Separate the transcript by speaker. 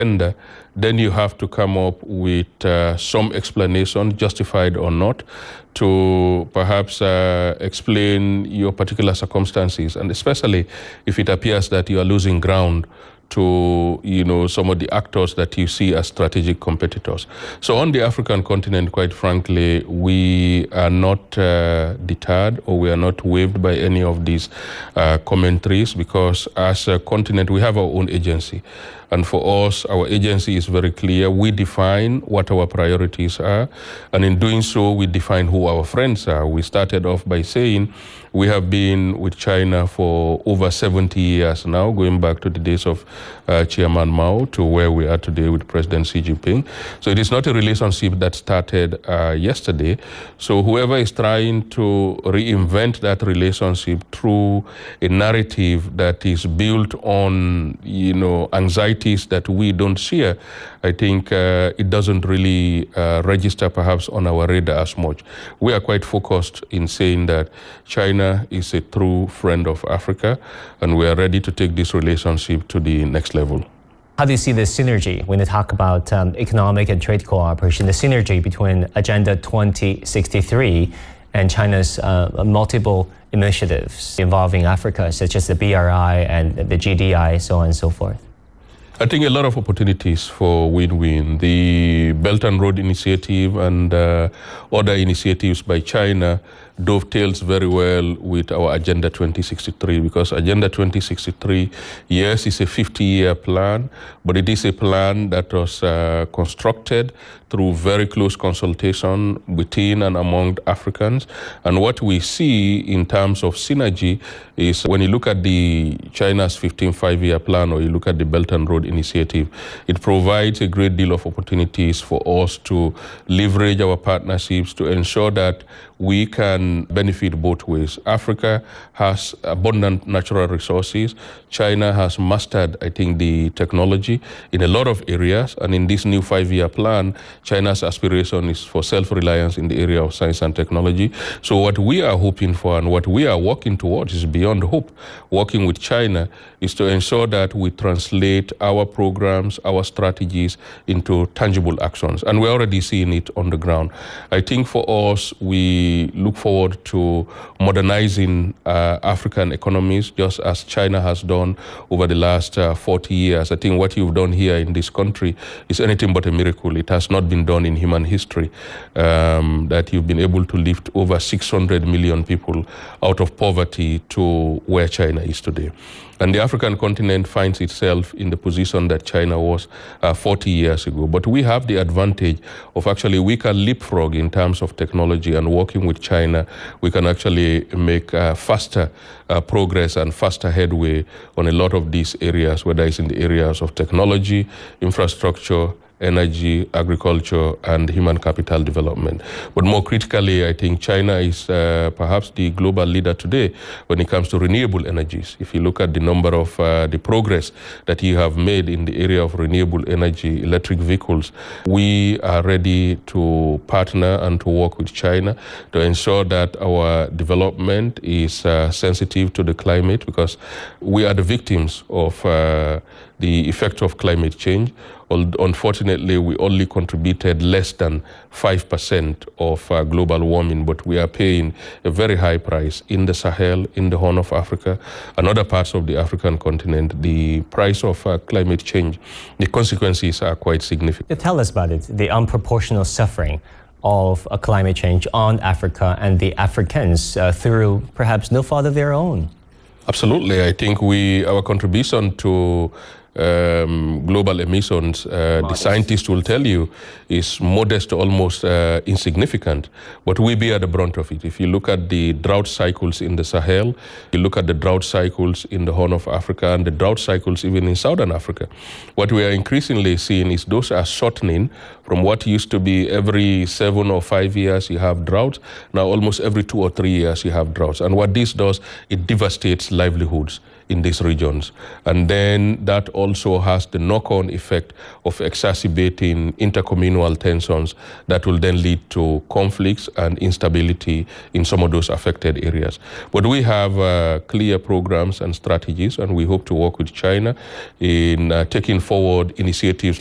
Speaker 1: agenda, then you have to come up with some explanation, justified or not, to perhaps explain your particular circumstances, and especially if it appears that you are losing ground to some of the actors that you see as strategic competitors. So on the African continent, quite frankly, we are not deterred, or we are not waved by any of these commentaries, because as a continent we have our own agency. And for us, our agency is very clear. We define what our priorities are, and in doing so, we define who our friends are. We started off by saying we have been with China for over 70 years now, going back to the days of Chairman Mao to where we are today with President Xi Jinping. So it is not a relationship that started yesterday. So whoever is trying to reinvent that relationship through a narrative that is built on, anxieties that we don't share, I think it doesn't really register perhaps on our radar as much. We are quite focused in saying that China is a true friend of Africa, and we are ready to take this relationship to the next level.
Speaker 2: How do you see the synergy when you talk about economic and trade cooperation, the synergy between Agenda 2063 and China's multiple initiatives involving Africa, such as the BRI and the GDI, so on and so forth?
Speaker 1: I think a lot of opportunities for win-win. The Belt and Road Initiative and other initiatives by China dovetails very well with our Agenda 2063, because Agenda 2063, yes, is a 50-year plan, but it is a plan that was constructed through very close consultation within and among Africans. And what we see in terms of synergy is when you look at the China's 15th five-year plan, or you look at the Belt and Road Initiative, it provides a great deal of opportunities for us to leverage our partnerships to ensure that we can benefit both ways. Africa has abundant natural resources. China has mastered, I think, the technology in a lot of areas. And in this new five-year plan, China's aspiration is for self-reliance in the area of science and technology. So what we are hoping for and what we are working towards is beyond hope. Working with China is to ensure that we translate our programs, our strategies into tangible actions. And we're already seeing it on the ground. I think for us, we look forward to modernizing African economies, just as China has done over the last 40 years. I think what you've done here in this country is anything but a miracle. It has not been done in human history, that you've been able to lift over 600 million people out of poverty to where China is today. And the African continent finds itself in the position that China was 40 years ago. But we have the advantage of actually we can leapfrog in terms of technology, and working with China, we can actually make faster progress and faster headway on a lot of these areas, whether it's in the areas of technology, infrastructure, energy, agriculture, and human capital development. But more critically, I think China is perhaps the global leader today when it comes to renewable energies. If you look at the number of the progress that you have made in the area of renewable energy, electric vehicles, we are ready to partner and to work with China to ensure that our development is sensitive to the climate, because we are the victims of the effect of climate change. Unfortunately, we only contributed less than 5% of global warming, but we are paying a very high price in the Sahel, in the Horn of Africa, and other parts of the African continent. The price of climate change, the consequences are quite significant.
Speaker 2: Tell us about it, the unproportional suffering of climate change on Africa and the Africans through perhaps no fault of their own.
Speaker 1: Absolutely. I think our contribution to global emissions, the scientists will tell you, is modest to almost insignificant, but we bear the brunt of it. If you look at the drought cycles in the Sahel, you look at the drought cycles in the Horn of Africa, and the drought cycles even in Southern Africa, what we are increasingly seeing is those are shortening from what used to be every 7 or 5 years you have droughts. Now almost every 2 or 3 years you have droughts. And what this does, it devastates livelihoods. in these regions. And then that also has the knock-on effect of exacerbating intercommunal tensions that will then lead to conflicts and instability in some of those affected areas. But we have clear programs and strategies, and we hope to work with China in taking forward initiatives